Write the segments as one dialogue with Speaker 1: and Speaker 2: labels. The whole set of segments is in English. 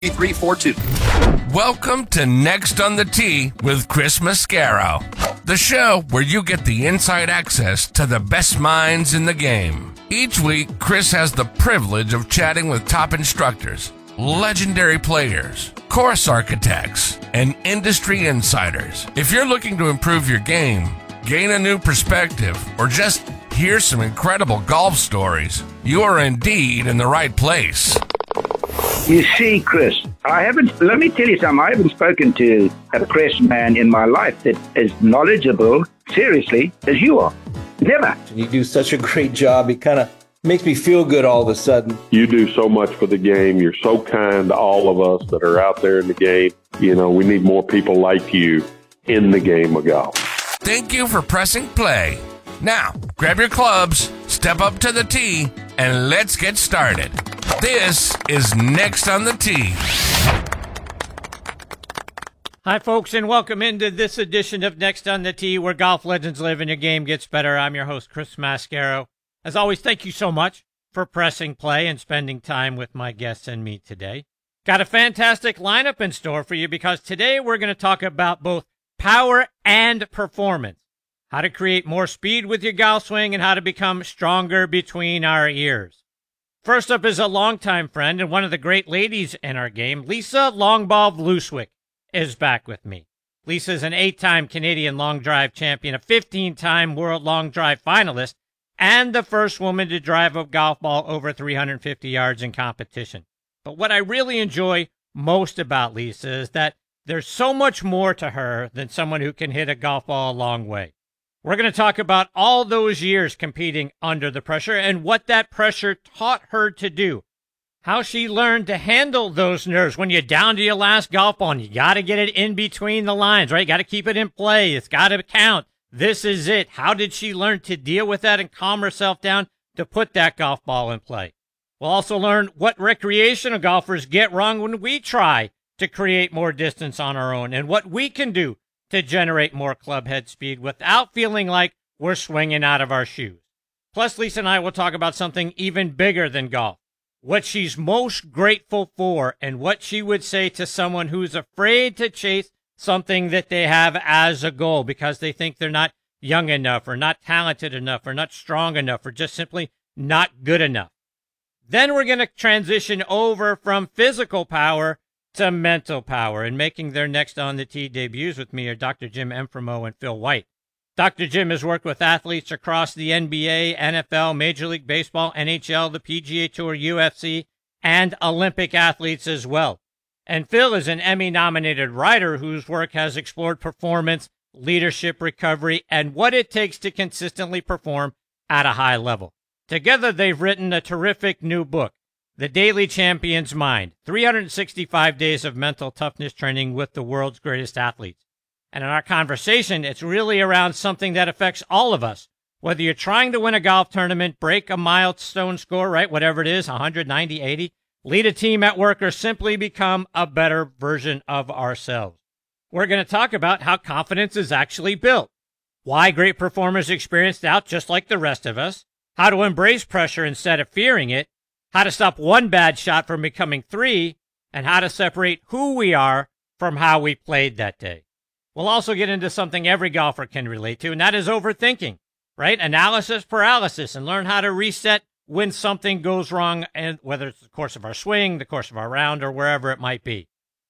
Speaker 1: 342.
Speaker 2: Welcome to Next on the Tee with Chris Mascaro, the show where you get the inside access to the best minds in the game. Each week, Chris has the privilege of chatting with top instructors, legendary players, course architects, and industry insiders. If you're looking to improve your game, gain a new perspective, or just hear some incredible golf stories, you are indeed in the right place.
Speaker 3: You see, Chris, let me tell you something, I haven't spoken to a press man in my life that is knowledgeable, seriously, as you are. Never.
Speaker 4: You do such a great job. It kind of makes me feel good all of a sudden.
Speaker 5: You do so much for the game. You're so kind to all of us that are out there in the game. You know, we need more people like you in the game of golf.
Speaker 2: Thank you for pressing play. Now, grab your clubs, step up to the tee, and let's get started. This is Next on the Tee.
Speaker 6: Hi, folks, and welcome into this edition of Next on the Tee, where golf legends live and your game gets better. I'm your host, Chris Mascaro. As always, thank you so much for pressing play and spending time with my guests and me today. Got a fantastic lineup in store for you because today we're going to talk about both power and performance, how to create more speed with your golf swing, and how to become stronger between our ears. First up is a longtime friend and one of the great ladies in our game. Lisa Longball Vlouswick is back with me. Lisa is an 8-time Canadian long drive champion, a 15-time world long drive finalist, and the first woman to drive a golf ball over 350 yards in competition. But what I really enjoy most about Lisa is that there's so much more to her than someone who can hit a golf ball a long way. We're going to talk about all those years competing under the pressure and what that pressure taught her to do. How she learned to handle those nerves when you're down to your last golf ball and you got to get it in between the lines, right? You got to keep it in play. It's got to count. This is it. How did she learn to deal with that and calm herself down to put that golf ball in play? We'll also learn what recreational golfers get wrong when we try to create more distance on our own and what we can do to generate more club head speed without feeling like we're swinging out of our shoes. Plus, Lisa and I will talk about something even bigger than golf, what she's most grateful for and what she would say to someone who's afraid to chase something that they have as a goal because they think they're not young enough or not talented enough or not strong enough or just simply not good enough. Then we're going to transition over from physical power to mental power, and making their Next on the Tee debuts with me are Dr. Jim Enfremo and Phil White. Dr. Jim has worked with athletes across the NBA, NFL, Major League Baseball, NHL, the PGA Tour, UFC, and Olympic athletes as well. And Phil is an Emmy-nominated writer whose work has explored performance, leadership, recovery, and what it takes to consistently perform at a high level. Together, they've written a terrific new book, The Daily Champion's Mind, 365 Days of Mental Toughness Training with the World's Greatest Athletes. And in our conversation, it's really around something that affects all of us. Whether you're trying to win a golf tournament, break a milestone score, right, whatever it is, 190, 80, lead a team at work, or simply become a better version of ourselves. We're going to talk about how confidence is actually built, why great performers experience doubt just like the rest of us, how to embrace pressure instead of fearing it, how to stop one bad shot from becoming 3, and how to separate who we are from how we played that day. We'll also get into something every golfer can relate to, and that is overthinking, right? Analysis paralysis, and learn how to reset when something goes wrong, and whether it's the course of our swing, the course of our round, or wherever it might be.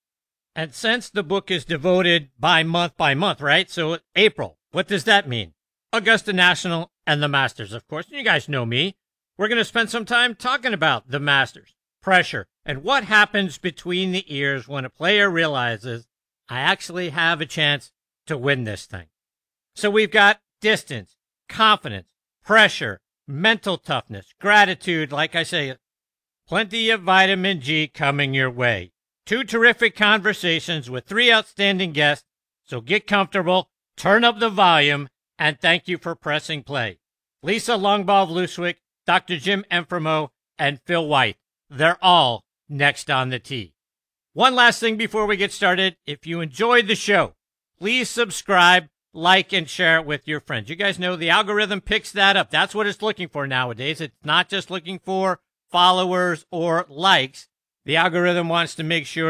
Speaker 6: And since the book is devoted by month, right? So April, what does that mean? Augusta National and the Masters, of course. And you guys know me. We're going to spend some time talking about the Masters, pressure, and what happens between the ears when a player realizes, I actually have a chance to win this thing. So we've got distance, confidence, pressure, mental toughness, gratitude, like I say, plenty of vitamin G coming your way. 2 terrific conversations with 3 outstanding guests, so get comfortable, turn up the volume, and thank you for pressing play. Lisa Longball Vlouswick, Dr. Jim Enfremo, and Phil White. They're all next on the tee. One last thing before we get started. If you enjoyed the show, please subscribe, like, and share it with your friends. You guys know the algorithm picks that up. That's what it's looking for nowadays. It's not just looking for followers or likes. The algorithm wants to make sure